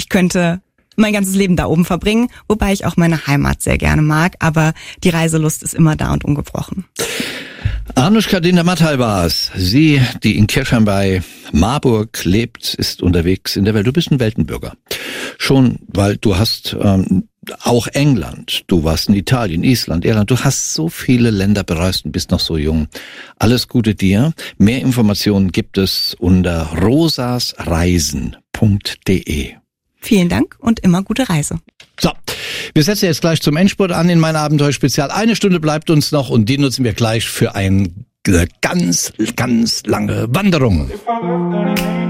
ich könnte mein ganzes Leben da oben verbringen, wobei ich auch meine Heimat sehr gerne mag, aber die Reiselust ist immer da und ungebrochen. Anushka Dinter-Mattei war es. Sie, die in Kirchheim bei Marburg lebt, ist unterwegs in der Welt. Du bist ein Weltenbürger. Schon, weil du hast auch England, du warst in Italien, Island, Irland. Du hast so viele Länder bereist und bist noch so jung. Alles Gute dir. Mehr Informationen gibt es unter rosasreisen.de. Vielen Dank und immer gute Reise. So, wir setzen jetzt gleich zum Endspurt an in mein Abenteuerspezial. 1 Stunde bleibt uns noch und die nutzen wir gleich für eine ganz, ganz lange Wanderung.